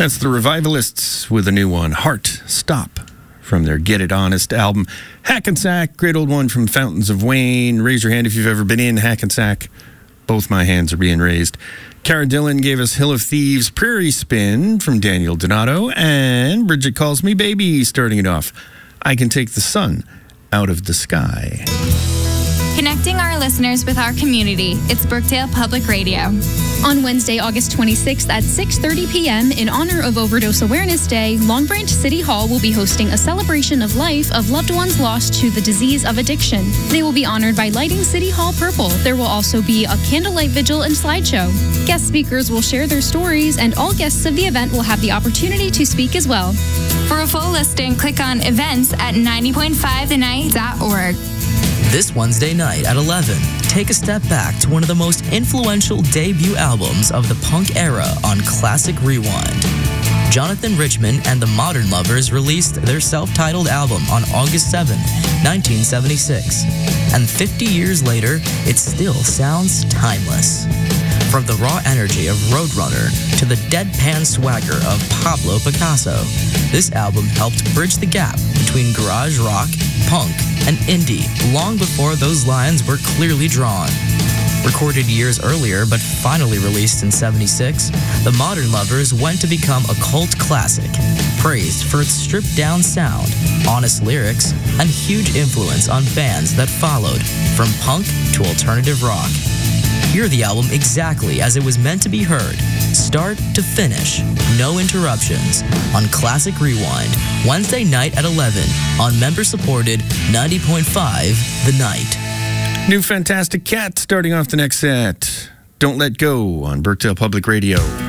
That's the Revivalists with a new one, Heart Stop, from their Get It Honest album. Hackensack, great old one from Fountains of Wayne. Raise your hand if you've ever been in Hackensack. Both my hands are being raised. Cara Dillon gave us Hill of Thieves, Prairie Spin from Daniel Donato. And Bridget Calls Me Baby, starting it off. I Can Take the Sun Out of the Sky. Connecting our listeners with our community, it's Brookdale Public Radio. On Wednesday, August 26th at 6:30 p.m., in honor of Overdose Awareness Day, Long Branch City Hall will be hosting a celebration of life of loved ones lost to the disease of addiction. They will be honored by lighting City Hall purple. There will also be a candlelight vigil and slideshow. Guest speakers will share their stories, and all guests of the event will have the opportunity to speak as well. For a full listing, click on events at 90.5thenight.org. This Wednesday night at 11, take a step back to one of the most influential debut albums of the punk era on Classic Rewind. Jonathan Richman and the Modern Lovers released their self-titled album on August 7, 1976. And 50 years later, it still sounds timeless. From the raw energy of Roadrunner to the deadpan swagger of Pablo Picasso, this album helped bridge the gap between garage rock, punk, and indie long before those lines were clearly drawn. Recorded years earlier but finally released in '76, The Modern Lovers went to become a cult classic, praised for its stripped-down sound, honest lyrics, and huge influence on bands that followed, from punk to alternative rock. Hear the album exactly as it was meant to be heard, start to finish, no interruptions, on Classic Rewind, Wednesday night at 11 on member-supported 90.5 The Night. New Fantastic Cat starting off the next set. Don't Let Go on Brookdale Public Radio.